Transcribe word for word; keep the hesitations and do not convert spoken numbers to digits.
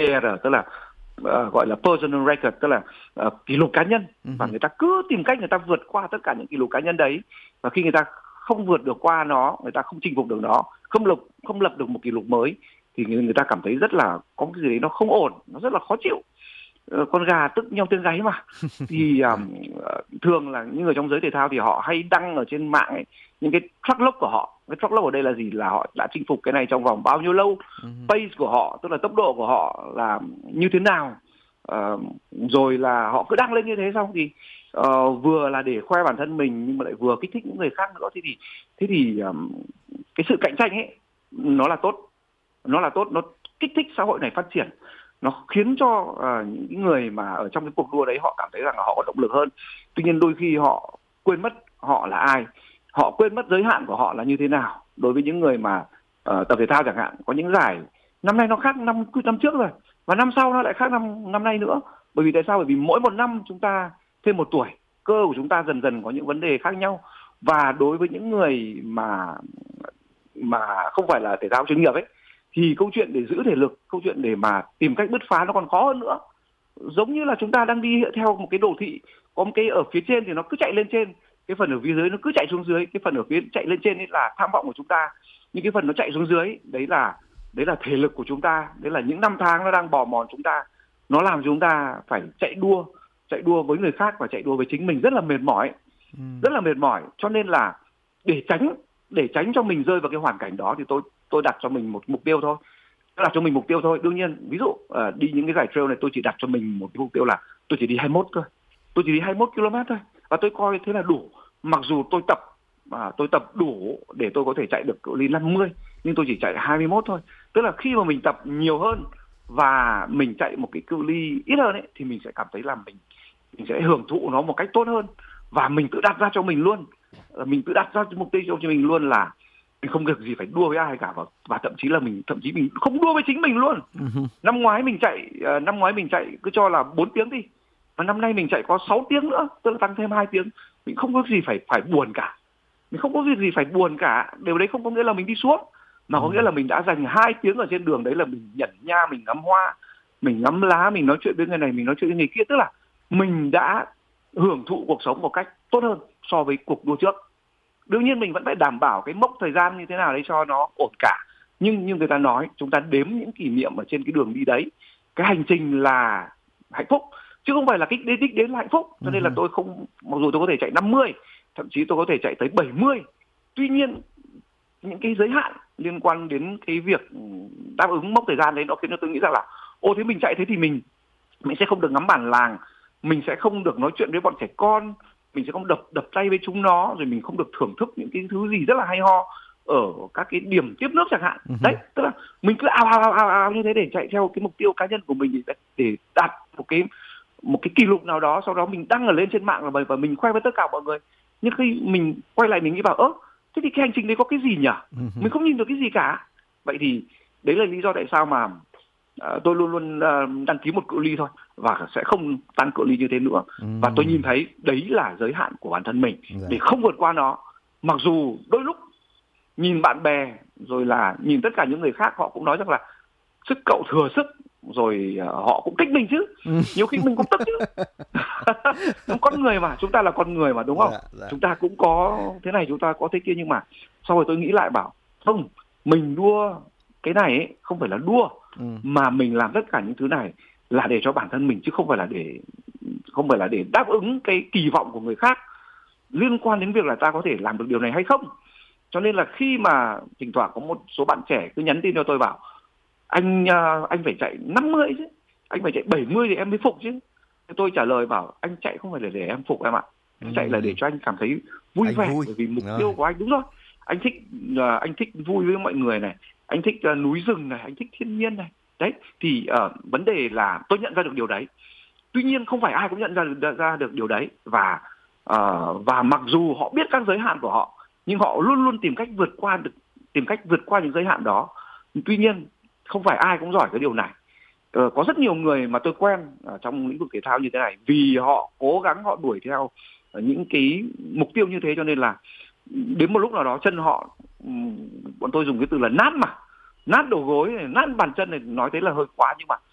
e rờ, tức là uh, gọi là personal record, tức là uh, kỷ lục cá nhân. Uh-huh. Và người ta cứ tìm cách người ta vượt qua tất cả những kỷ lục cá nhân đấy, và khi người ta không vượt được qua nó, người ta không chinh phục được nó, không lập không lập được một kỷ lục mới, thì người ta cảm thấy rất là có cái gì đấy nó không ổn, nó rất là khó chịu. Uh, con gà tức nhau tiếng gáy mà. Thì um, thường là những người trong giới thể thao thì họ hay đăng ở trên mạng ấy, những cái track log của họ. Cái track log ở đây là gì? Là họ đã chinh phục cái này trong vòng bao nhiêu lâu, uh-huh. pace của họ, tức là tốc độ của họ là như thế nào. Uh, rồi là họ cứ đăng lên như thế, xong thì uh, vừa là để khoe bản thân mình nhưng mà lại vừa kích thích những người khác nữa. Thế thì thế thì um, cái sự cạnh tranh ấy nó là tốt, nó là tốt, nó kích thích xã hội này phát triển, nó khiến cho uh, những người mà ở trong cái cuộc đua đấy họ cảm thấy rằng là họ có động lực hơn. Tuy nhiên đôi khi họ quên mất họ là ai, họ quên mất giới hạn của họ là như thế nào. Đối với những người mà uh, tập thể thao chẳng hạn, có những giải năm nay nó khác năm năm trước rồi, và năm sau nó lại khác năm năm nay nữa. Bởi vì tại sao? Bởi vì mỗi một năm chúng ta thêm một tuổi, cơ của chúng ta dần dần có những vấn đề khác nhau. Và đối với những người mà mà không phải là thể thao chuyên nghiệp ấy, thì câu chuyện để giữ thể lực, câu chuyện để mà tìm cách bứt phá nó còn khó hơn nữa. Giống như là chúng ta đang đi theo một cái đồ thị, có một cái ở phía trên thì nó cứ chạy lên trên, cái phần ở phía dưới nó cứ chạy xuống dưới. Cái phần ở phía chạy lên trên ấy là tham vọng của chúng ta, nhưng cái phần nó chạy xuống dưới đấy là đấy là thể lực của chúng ta, đấy là những năm tháng nó đang bò mòn chúng ta, nó làm chúng ta phải chạy đua, chạy đua với người khác và chạy đua với chính mình, rất là mệt mỏi, ừ. rất là mệt mỏi. Cho nên là để tránh để tránh cho mình rơi vào cái hoàn cảnh đó thì tôi tôi đặt cho mình một mục tiêu thôi, tôi đặt cho mình mục tiêu thôi. Đương nhiên ví dụ uh, đi những cái giải trail này tôi chỉ đặt cho mình một cái mục tiêu là tôi chỉ đi hai mươi mốt thôi, tôi chỉ đi hai mươi mốt ki lô mét thôi, và tôi coi thế là đủ. Mặc dù tôi tập à, tôi tập đủ để tôi có thể chạy được cự ly năm mươi, nhưng tôi chỉ chạy hai mươi mốt thôi. Tức là khi mà mình tập nhiều hơn và mình chạy một cái cự ly ít hơn ấy, thì mình sẽ cảm thấy là mình mình sẽ hưởng thụ nó một cách tốt hơn. Và mình tự đặt ra cho mình luôn, mình tự đặt ra mục tiêu cho mình luôn là mình không việc gì phải đua với ai cả, và, và thậm chí là mình thậm chí mình không đua với chính mình luôn. Uh-huh. Năm ngoái mình chạy năm ngoái mình chạy cứ cho là bốn tiếng đi, và năm nay mình chạy có sáu tiếng nữa, tức là tăng thêm hai tiếng. Mình không có gì phải phải buồn cả, mình không có việc gì phải buồn cả. Điều đấy không có nghĩa là mình đi xuống, mà có nghĩa là mình đã dành hai tiếng ở trên đường đấy là mình nhẩn nha, mình ngắm hoa, mình ngắm lá, mình nói chuyện với người này, mình nói chuyện với người kia. Tức là mình đã hưởng thụ cuộc sống một cách tốt hơn so với cuộc đua trước. Đương nhiên mình vẫn phải đảm bảo cái mốc thời gian như thế nào đấy cho nó ổn cả. Nhưng như người ta nói, chúng ta đếm những kỷ niệm ở trên cái đường đi đấy. Cái hành trình là hạnh phúc, chứ không phải là cái đích đến là hạnh phúc. Cho nên là tôi không, mặc dù tôi có thể chạy năm mươi, thậm chí tôi có thể chạy tới bảy mươi. Tuy nhiên những cái giới hạn liên quan đến cái việc đáp ứng mốc thời gian đấy nó khiến cho tôi nghĩ rằng là ô thế mình chạy thế thì mình mình sẽ không được ngắm bản làng, mình sẽ không được nói chuyện với bọn trẻ con, mình sẽ không đập đập tay với chúng nó, rồi mình không được thưởng thức những cái thứ gì rất là hay ho ở các cái điểm tiếp nước chẳng hạn. Uh-huh. Đấy, tức là mình cứ ao ao ao ao như thế để chạy theo cái mục tiêu cá nhân của mình để, để đạt một cái một cái kỷ lục nào đó, sau đó mình đăng ở lên trên mạng và mình khoe với tất cả mọi người. Nhưng khi mình quay lại mình nghĩ bảo ơ thế thì cái hành trình đấy có cái gì nhỉ? Uh-huh. Mình không nhìn được cái gì cả. Vậy thì đấy là lý do tại sao mà uh, tôi luôn luôn uh, đăng ký một cự ly thôi và sẽ không tăng cự ly như thế nữa. Uh-huh. Và tôi nhìn thấy đấy là giới hạn của bản thân mình, uh-huh. để không vượt qua nó. Mặc dù đôi lúc nhìn bạn bè rồi là nhìn tất cả những người khác, họ cũng nói rằng là sức cậu thừa sức, rồi uh, họ cũng thích mình chứ. Nhiều khi mình cũng tức chứ. Con người mà, chúng ta là con người mà, đúng không? Dạ, dạ. Chúng ta cũng có thế này, chúng ta có thế kia, nhưng mà sau rồi tôi nghĩ lại bảo không, mình đua cái này ấy, không phải là đua, ừ. mà mình làm tất cả những thứ này là để cho bản thân mình, chứ không phải là để không phải là để đáp ứng cái kỳ vọng của người khác liên quan đến việc là ta có thể làm được điều này hay không. Cho nên là khi mà thỉnh thoảng có một số bạn trẻ cứ nhắn tin cho tôi bảo anh uh, anh phải chạy năm mươi chứ, anh phải chạy bảy mươi thì em mới phục chứ. Tôi trả lời bảo anh chạy không phải là để em phục em ạ, anh ừ. chạy là để cho anh cảm thấy vui anh vẻ vui. Bởi vì mục tiêu của anh, đúng rồi, anh thích uh, anh thích vui với mọi người này, anh thích uh, núi rừng này, anh thích thiên nhiên này. Đấy thì uh, vấn đề là tôi nhận ra được điều đấy. Tuy nhiên không phải ai cũng nhận ra được, ra được điều đấy, và uh, và mặc dù họ biết các giới hạn của họ, nhưng họ luôn luôn tìm cách vượt qua được tìm cách vượt qua những giới hạn đó. Tuy nhiên không phải ai cũng giỏi cái điều này. Ờ, có rất nhiều người mà tôi quen ở trong lĩnh vực thể thao như thế này, vì họ cố gắng họ đuổi theo những cái mục tiêu như thế, cho nên là đến một lúc nào đó chân họ, bọn tôi dùng cái từ là nát mà, nát đầu gối này, nát bàn chân này, nói thế là hơi quá, nhưng mà